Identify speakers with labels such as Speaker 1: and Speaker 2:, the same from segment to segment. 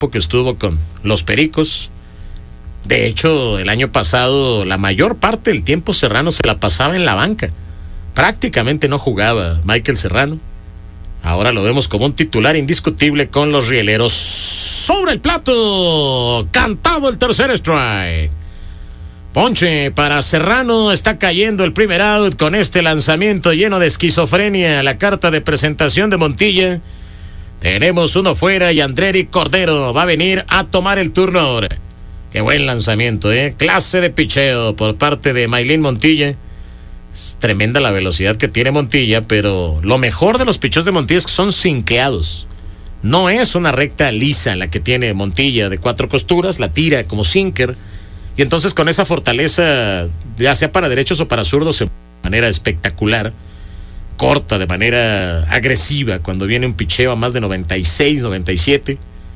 Speaker 1: que estuvo con los Pericos. De hecho, el año pasado la mayor parte del tiempo Serrano se la pasaba en la banca. Prácticamente no jugaba Michael Serrano. Ahora lo vemos como un titular indiscutible con los rieleros. Sobre el plato, cantado el tercer strike. Ponche para Serrano, está cayendo el primer out con este lanzamiento lleno de esquizofrenia. La carta de presentación de Montilla. Tenemos uno fuera y Andreri Cordero va a venir a tomar el turno ahora. Qué buen lanzamiento, clase de picheo por parte de Maylin Montilla. Es tremenda la velocidad que tiene Montilla, pero lo mejor de los picheos de Montilla es que son sinqueados. No es una recta lisa la que tiene Montilla de 4 costuras, la tira como sinker, y entonces con esa fortaleza, ya sea para derechos o para zurdos, de manera espectacular, corta de manera agresiva cuando viene un picheo a más de 96, 97.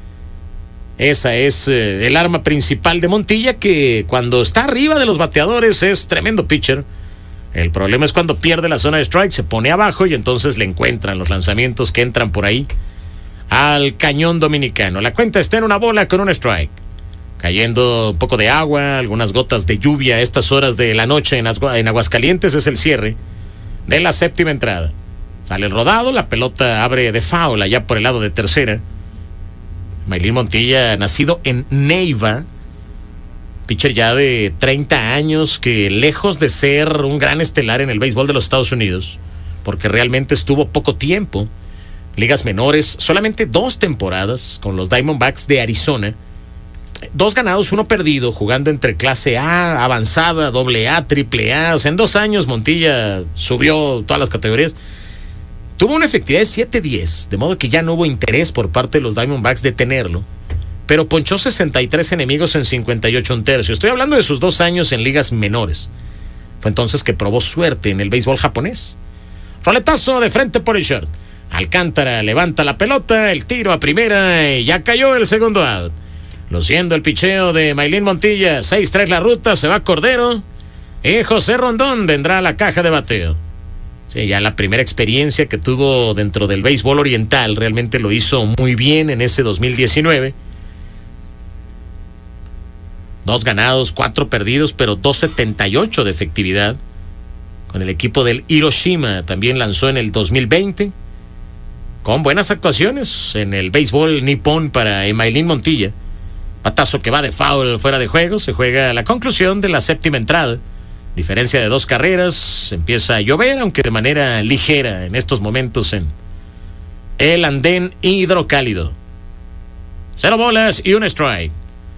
Speaker 1: Esa es el arma principal de Montilla, que cuando está arriba de los bateadores es tremendo pitcher. El problema es cuando pierde la zona de strike, se pone abajo y entonces le encuentran los lanzamientos que entran por ahí al cañón dominicano. La cuenta está en una bola con un strike. Cayendo un poco de agua, algunas gotas de lluvia a estas horas de la noche en Aguascalientes. Es el cierre de la séptima entrada. Sale el rodado, la pelota abre de foul allá por el lado de tercera. Maylin Montilla, nacido en Neiva, pitcher ya de 30 años, que lejos de ser un gran estelar en el béisbol de los Estados Unidos, porque realmente estuvo poco tiempo, ligas menores, solamente 2 temporadas con los Diamondbacks de Arizona, 2 ganados, 1 perdido, jugando entre clase A, avanzada, AA, AAA. O sea, en 2 años Montilla subió todas las categorías. Tuvo una efectividad de 7-10, de modo que ya no hubo interés por parte de los Diamondbacks de tenerlo, pero ponchó 63 enemigos en 58 1/3. Estoy hablando de sus 2 años en ligas menores. Fue entonces que probó suerte en el béisbol japonés. Roletazo de frente por el short. Alcántara levanta la pelota, el tiro a primera y ya cayó el segundo out. Luciendo el picheo de Maylin Montilla, 6-3 la ruta, se va Cordero y José Rondón vendrá a la caja de bateo. Sí, ya la primera experiencia que tuvo dentro del béisbol oriental, realmente lo hizo muy bien en ese 2019. 2 ganados, 4 perdidos, pero 2.78 de efectividad. Con el equipo del Hiroshima también lanzó en el 2020. Con buenas actuaciones en el béisbol nipón para Maylin Montilla. Batazo que va de foul fuera de juego. Se juega la conclusión de la séptima entrada. Diferencia de 2 carreras. Empieza a llover, aunque de manera ligera en estos momentos en el andén hidrocálido. 0 bolas y 1 strike.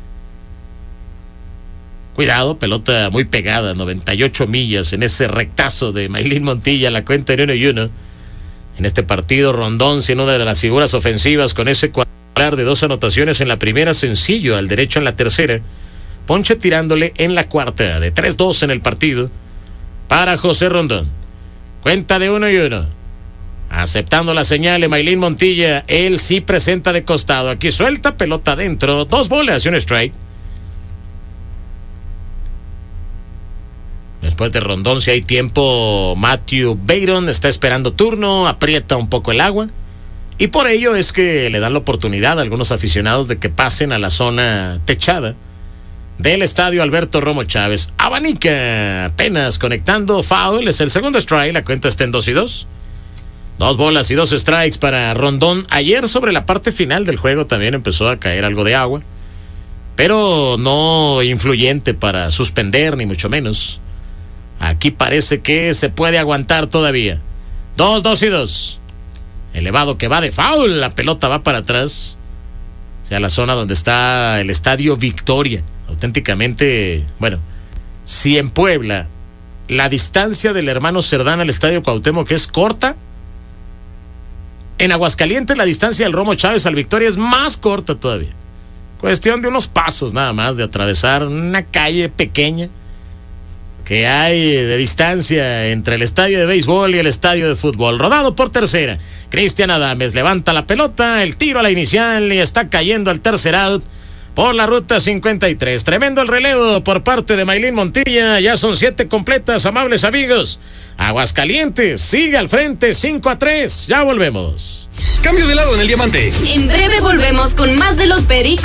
Speaker 1: Cuidado, pelota muy pegada, 98 millas en ese rectazo de Maylin Montilla, la cuenta en 1-1. En este partido, Rondón siendo una de las figuras ofensivas con ese cuadrangular de 2 anotaciones en la primera, sencillo al derecho en la tercera. Ponche tirándole en la cuarta, de 3-2 en el partido para José Rondón. Cuenta de 1-1. Aceptando la señal, Maylin Montilla, él sí presenta de costado. Aquí suelta, pelota adentro, 2 bolas y 1 strike. Después de Rondón, si hay tiempo, Matthew Bayron está esperando turno, aprieta un poco el agua. Y por ello es que le dan la oportunidad a algunos aficionados de que pasen a la zona techada del estadio Alberto Romo Chávez. Abanica, apenas conectando, foul, es el segundo strike, la cuenta está en 2-2. 2 bolas y 2 strikes para Rondón. Ayer sobre la parte final del juego también empezó a caer algo de agua, pero no influyente para suspender, ni mucho menos. Aquí parece que se puede aguantar todavía. 2-2. Elevado que va de foul, la pelota va para atrás. O sea, la zona donde está el Estadio Victoria. Auténticamente, bueno, si en Puebla la distancia del Hermano Cerdán al Estadio Cuauhtémoc es corta, en Aguascalientes la distancia del Romo Chávez al Victoria es más corta todavía. Cuestión de unos pasos nada más, de atravesar una calle pequeña que hay de distancia entre el estadio de béisbol y el estadio de fútbol. Rodado por tercera, Cristian Adames levanta la pelota, el tiro a la inicial y está cayendo al tercer out por la ruta 53. Tremendo el relevo por parte de Maylin Montilla. Ya son 7 completas, amables amigos. Aguascalientes sigue al frente, 5-3. Ya volvemos.
Speaker 2: Cambio de lado en el diamante.
Speaker 3: En breve volvemos con más de los Pericos